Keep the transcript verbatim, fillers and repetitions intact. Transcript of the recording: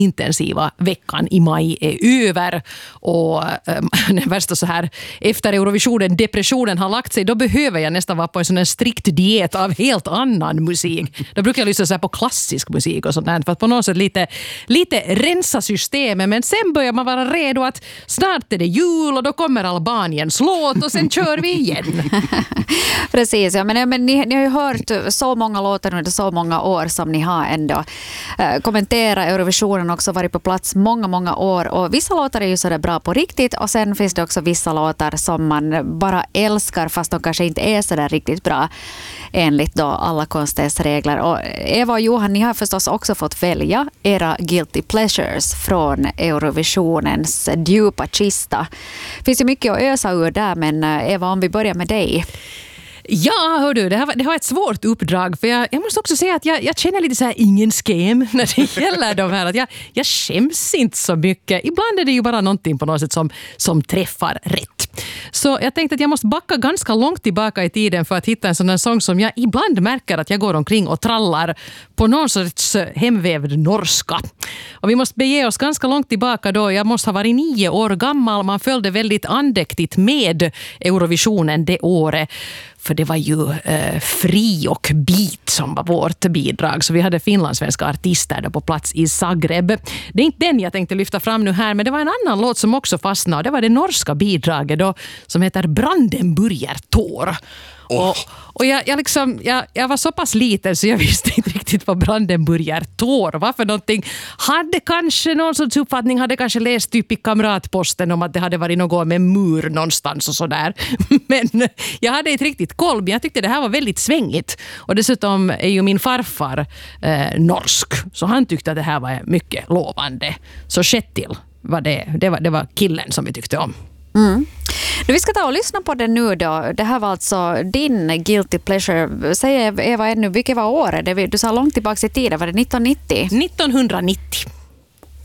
intensiva veckan i maj är över och ähm, den värsta så här efter Eurovisionen depressionen har lagt sig, då behöver jag nästan vara på en sån här strikt diet av helt annan musik. Då brukar jag lyssna så här på klassisk musik och sånt där för att på något sätt lite, lite rensa systemet, men sen börjar man vara redo att snart är det jul och då kommer Albaniens låt och sen kör vi igen. Precis, ja, men, men ni, ni har ju hört så många låtar under så många år som ni har ändå eh, kommenterat Eurovisionen, också varit på plats många, många år, och vissa låtar är ju sådär bra på riktigt och sen finns det också vissa låtar som man bara älskar fast de kanske inte är sådär riktigt bra enligt då alla konstens regler. Och Eva och Johan, ni har förstås också fått välja era guilty pleasures från Eurovisionens djupa kista. Det finns ju mycket att ösa ur där, men Eva, om vi börjar med dig. Ja, hör du, det har, det har ett svårt uppdrag för jag, jag måste också säga att jag, jag känner lite så här ingen skäm när det gäller de här. Att jag, jag skäms inte så mycket. Ibland är det ju bara någonting på något sätt som, som träffar rätt. Så jag tänkte att jag måste backa ganska långt tillbaka i tiden för att hitta en sån här sång som jag ibland märker att jag går omkring och trallar på någon sorts hemvävd norska. Och vi måste bege oss ganska långt tillbaka då. Jag måste ha varit nio år gammal. Man följde väldigt andäktigt med Eurovisionen det året. För det var ju eh, Fri och Beat som var vårt bidrag. Så vi hade finlandssvenska artister där på plats i Zagreb. Det är inte den jag tänkte lyfta fram nu här, men det var en annan låt som också fastnade. Och det var det norska bidraget då, som heter Brandenburger Tor. Oh. Och, och jag, jag, liksom, jag, jag var så pass liten så jag visste inte riktigt vad Brandenburger Tor var för någonting. Hade kanske någon sorts uppfattning, hade kanske läst typ i Kamratposten om att det hade varit något med mur någonstans och sådär. Men jag hade inte riktigt koll, men jag tyckte det här var väldigt svängigt. Och dessutom är ju min farfar eh, norsk, så han tyckte att det här var mycket lovande. Så Kjetil var det, det, var, det var killen som vi tyckte om. Mm. Vi ska ta och lyssna på det nu då. Det här var alltså din guilty pleasure. Säg Eva ännu, vilket var året? Du sa långt tillbaka i tiden, var det nittonhundranittio? nittonhundranittio.